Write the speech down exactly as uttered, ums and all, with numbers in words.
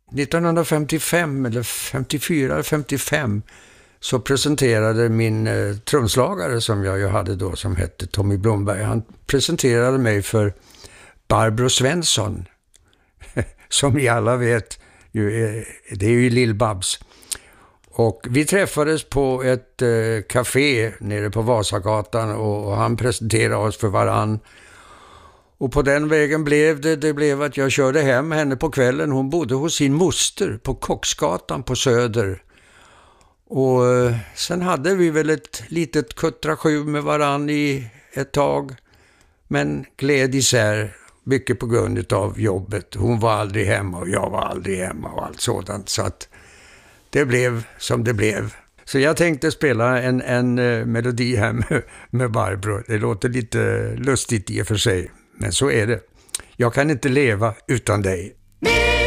nittonhundrafemtiofem eller femtiofyra eller femtiofem så presenterade min eh, trumslagare som jag ju hade då, som hette Tommy Blomberg, han presenterade mig för Barbro Svensson som ni alla vet ju är, det är ju Lill-Babs. Och vi träffades på ett eh, café nere på Vasagatan och, och han presenterade oss för varann. Och på den vägen blev det, det blev att jag körde hem henne på kvällen. Hon bodde hos sin moster på Kocksgatan på Söder. Och eh, sen hade vi väl ett litet kuttrasju med varann i ett tag. Men gled isär, mycket på grund av jobbet. Hon var aldrig hemma och jag var aldrig hemma och allt sådant. Så att det blev som det blev. Så jag tänkte spela en, en uh, melodi här med, med Barbro. Det låter lite lustigt i och för sig, men så är det. Jag kan inte leva utan dig.